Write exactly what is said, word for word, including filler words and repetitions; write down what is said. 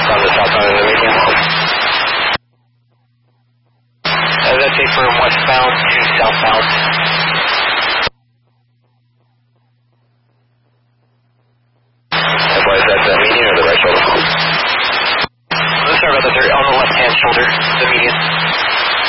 On the southbound of the median. Uh, that's a firm westbound to southbound.